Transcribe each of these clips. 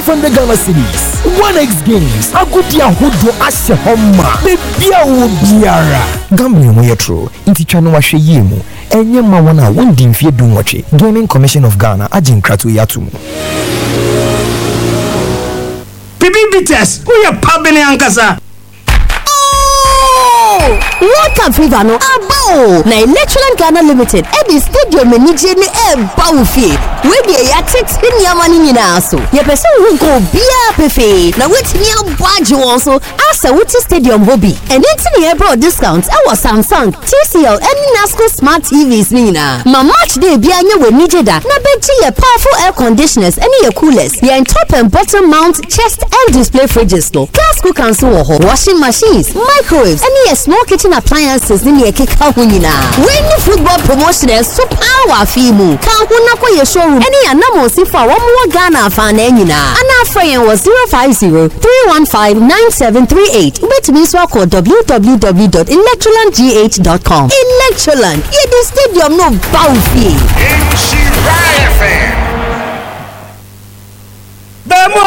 500 Ghana cedis. 1x games. Agudia Hudo Asehoma. Bebia Ubiara. Gambling Moyetro. Intichano Washe Yemu. Enye Mawana Windin Fiedu Moche. Gaming Commission of Ghana. Ajin Kratu Yatumu. Bibi Bites. Who ya pabene ankasa? World Cup fever no abo na Electroland Ghana Limited the stadium enije ne bawfi we dey ya text ni amani nyina so ye person who go bia pefe na wetimi abwaje won so asa wuti stadium hobby and enti ne bro discount e was Samsung TCL and Nasco smart TVs ni na ma match day bia nya we nije da na beji ye powerful air conditioners and ye coolers ye top and bottom mount chest and display fridges no gas cooker so washing machines microwaves and ye small kitchen appliances ni ye keka hunyina when football promotion so power fimu kan huna ko ye showroom any anamo sifa wo mo Ghana fa na nyina ana afrayen was 050-315-9738 ubetumi so call www.electrolandgh.com Electroland ye the stadium no bawfi in Shiraya fan. Bemu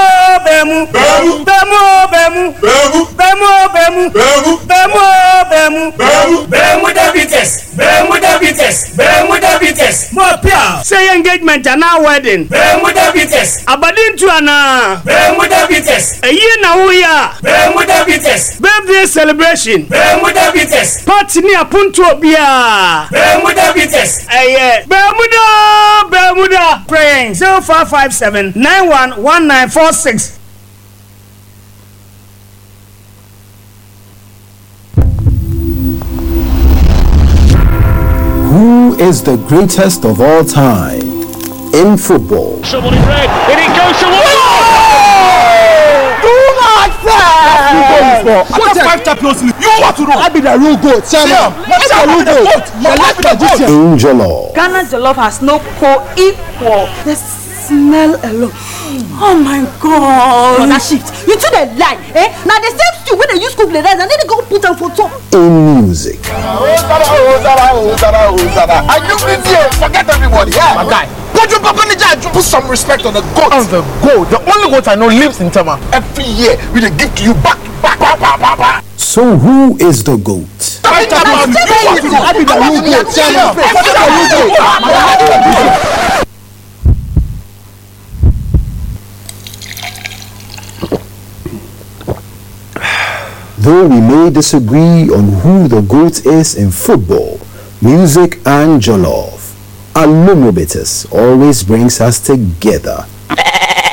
Davites. More pia. Say engagement and now wedding. Bemu Davites. Abadin to ana. Bemu Davites. A year now we are. Bemu Davites. Birthday celebration. Bemu Davites. Party ni apunto bia. Bemu Davites. Aye. Bermuda. Praying 0557-911946. Who is the greatest of all time in football? Someone in red, and it goes to Do not fail! What 5 champions league? You want to know? I be the real goat. In Jollof. Ghana Jollof has no co-equal. The smell alone. Oh my God! That shit. You took the lie, eh? Now the same stew when they use cook the rice and then they go put on for top. In music. Are you busy? Forget everybody, yeah? My guy. Put some respect on the goat. On the goat. The only goat I know lives in Tema. Every year we dey give to you back. So who is the GOAT? I be the real goat. Though we may disagree on who the GOAT is in football, music and jollof, Alumobitis always brings us together